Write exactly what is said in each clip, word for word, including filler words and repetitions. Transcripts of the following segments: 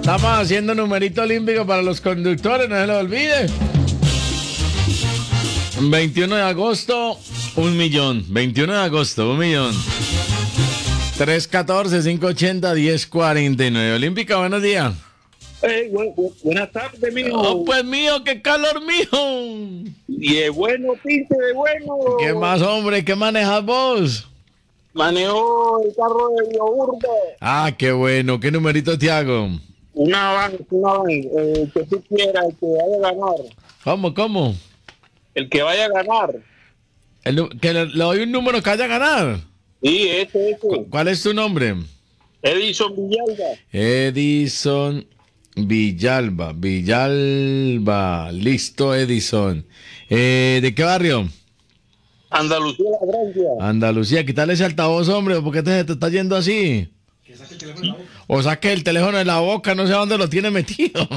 Estamos haciendo numerito olímpico para los conductores, no se lo olvide. veintiuno de agosto, un millón. veintiuno de agosto, un millón. tres uno cuatro, cinco ocho cero, uno cero cuatro nueve. Olímpica, buenos días. Hey, bu bu buenas tardes, mijo. Oh, pues mío, qué calor, mijo. Y es bueno, pinche de bueno. ¿Qué más, hombre? ¿Qué manejas vos? Manejo el carro de Biogurdo. Ah, qué bueno. ¿Qué numerito te hago? Una van, una van. El que tú quieras, el que vaya a ganar. ¿Cómo, cómo? El que vaya a ganar. El, que le, le doy un número que vaya a ganar. Sí, ese, ese. ¿Cuál es tu nombre? Edison Villalba. Edison Villalba. Villalba. Listo, Edison. Eh, ¿De qué barrio? Andalucía, la Francia. Andalucía. Quítale ese altavoz, hombre. ¿Por qué te, te está yendo así? Que saque el teléfono de la boca. O saque el teléfono de la boca. No sé dónde lo tiene metido.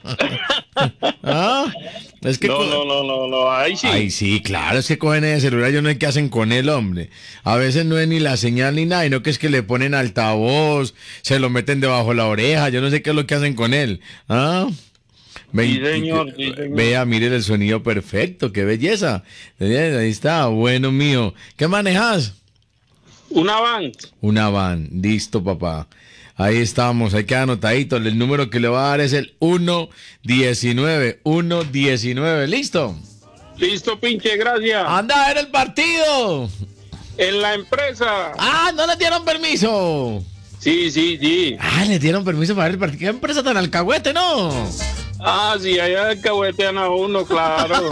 ¿Ah? Es que no, co- no, no, no, no, ahí sí. Ay, sí, claro, es que cogen ese celular, yo no sé qué hacen con él, hombre. A veces no es ni la señal ni nada, y no que es que le ponen altavoz, se lo meten debajo de la oreja, yo no sé qué es lo que hacen con él. ¿Ah? Sí, señor, sí, señor. Vea, mire el sonido perfecto, qué belleza. Ahí está, bueno mío. ¿Qué manejas? Una van. Una van, listo, papá. Ahí estamos, ahí queda anotadito. El número que le va a dar es el uno diecinueve. uno diecinueve, ¿listo? Listo, pinche, gracias. ¡Anda a ver el partido! En la empresa. ¡Ah, no le dieron permiso! Sí, sí, sí. Ah, le dieron permiso para ver el partido. ¿Qué empresa tan alcahuete, no? Ah, sí, allá alcahuetean a uno, claro.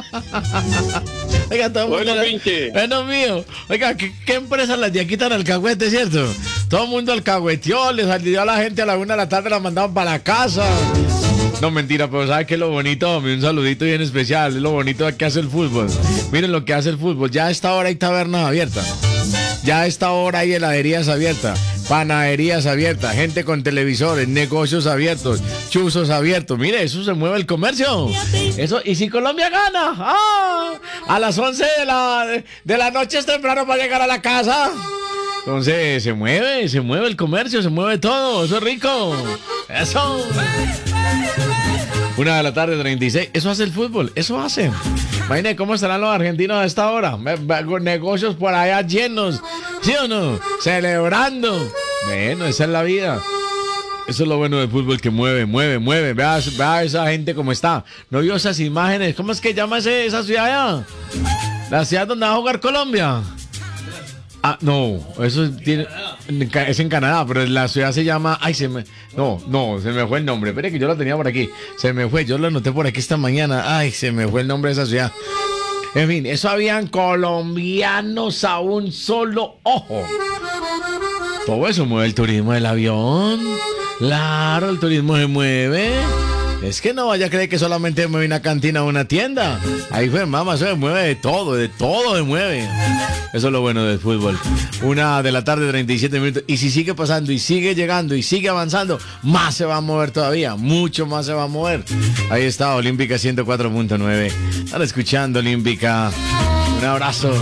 Oiga, todo el mundo. Bueno, pinche. Bueno, mío. Oiga, ¿qué, qué empresa las de aquí tan alcahuete, cierto? Todo el mundo alcahueteó, le salió a la gente a la una de la tarde, la mandaban para la casa. No, mentira, pero ¿sabes qué es lo bonito, hombre? Un saludito bien especial. Es lo bonito de que hace el fútbol. Miren lo que hace el fútbol. Ya a esta hora hay tabernas abiertas. Ya a esta hora hay heladerías abiertas, panaderías abiertas, gente con televisores, negocios abiertos, chuzos abiertos. Mire, eso se mueve el comercio. Eso, y si Colombia gana, ¡ah! A las once de la, de la noche es temprano para llegar a la casa. Entonces se mueve, se mueve el comercio, se mueve todo. Eso es rico. Eso. Una de la tarde, treinta y seis. Eso hace el fútbol, eso hace. Imagínate cómo estarán los argentinos a esta hora. Con negocios por allá llenos. ¿Sí o no? Celebrando. Bueno, esa es la vida. Eso es lo bueno del fútbol, que mueve, mueve, mueve. Vea, vea esa gente cómo está. ¿No vio esas imágenes? ¿Cómo es que llama ese, esa ciudad allá? La ciudad donde va a jugar Colombia. Ah, no, eso tiene, es en Canadá, pero la ciudad se llama, ay, se me, no, no, se me fue el nombre, espere que yo lo tenía por aquí, se me fue, yo lo anoté por aquí esta mañana, ay, se me fue el nombre de esa ciudad. En fin, eso habían colombianos a un solo ojo. Todo eso mueve el turismo del avión, claro, el turismo se mueve. Es que no vaya a creer que solamente mueve una cantina o una tienda. Ahí fue, mamá, se mueve de todo, de todo se mueve. Eso es lo bueno del fútbol. Una de la tarde, treinta y siete minutos. Y si sigue pasando y sigue llegando y sigue avanzando, más se va a mover todavía. Mucho más se va a mover. Ahí está, Olímpica ciento cuatro punto nueve. Están escuchando, Olímpica. Un abrazo.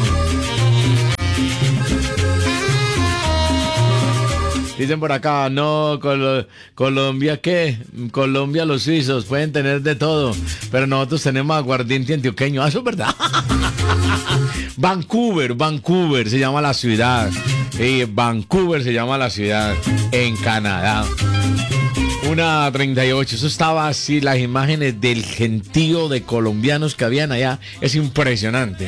Dicen por acá, no, Col- Colombia, ¿qué? Colombia, los suizos pueden tener de todo, pero nosotros tenemos aguardiente antioqueño. Ah, eso es verdad. Vancouver, Vancouver se llama la ciudad. Sí, Vancouver se llama la ciudad en Canadá. Una treinta y ocho, eso estaba así, las imágenes del gentío de colombianos que habían allá. Es impresionante.